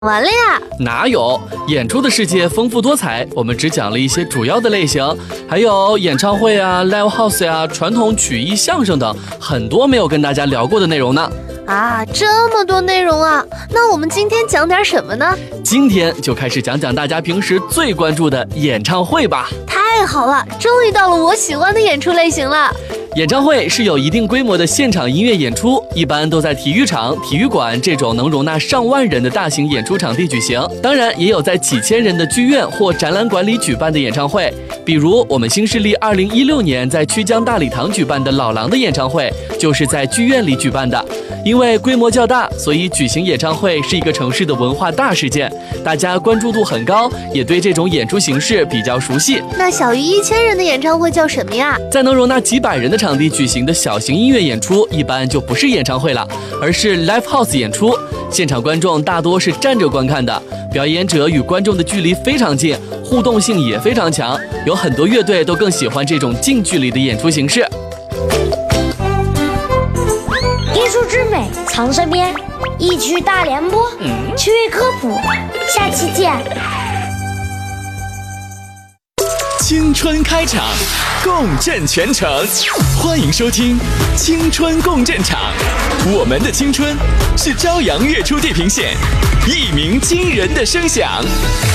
完了呀？ 哪有？演出的世界丰富多彩，我们只讲了一些主要的类型，还有演唱会啊、live house 啊、传统曲艺、相声等很多没有跟大家聊过的内容呢。 啊，这么多内容啊！那我们今天讲点什么呢？ 今天就开始讲讲大家平时最关注的演唱会吧。 太好了，终于到了我喜欢的演出类型了。 演唱会是有一定规模的现场音乐演出，一般都在体育场、体育馆这种能容纳上万人的大型演出场地举行。当然，也有在几千人的剧院或展览馆里举办的演唱会，比如我们新势力2016年在曲江大礼堂举办的老狼的演唱会，就是在剧院里举办的。因为规模较大，所以举行演唱会是一个城市的文化大事件，大家关注度很高，也对这种演出形式比较熟悉。 那小于1000人的演唱会叫什么呀？ 在能容纳几百人的场地举行的小型音乐演出，一般就不是演唱会了，而是 live house 演出。现场观众大多是站着观看的，表演者与观众的距离非常近，互动性也非常强，有很多乐队都更喜欢这种近距离的演出形式。 艺术之美藏身边，一曲大联播，趣味科普，下期见。 青春开场，共振全城，欢迎收听青春共振场。我们的青春是朝阳跃出地平线，一鸣惊人的声响。